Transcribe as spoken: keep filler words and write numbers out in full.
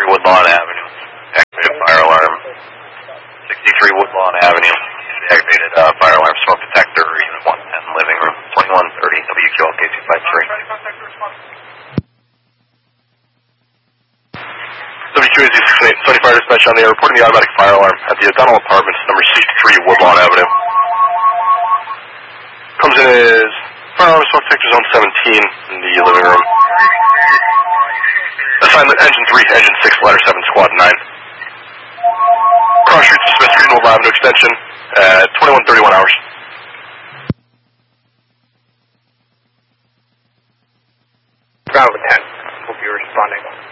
sixty-three Woodlawn Avenue. Activated fire alarm. sixty-three Woodlawn Avenue. Activated uh, fire alarm smoke detector. Unit one ten living room. twenty-one thirty W Q L K two five three. W Q A Z six eight, Sony Fire Dispatch on the air, reporting the automatic fire alarm at the O'Donnell Apartments, number sixty-three Woodlawn Avenue. Comes in as fire alarm smoke detector zone seventeen in the living room. Assignment engine three, engine six, ladder seven, squad nine. Cross street dismissed, Greenwood Avenue extension at twenty-one thirty-one hours. Bravo ten, will be responding.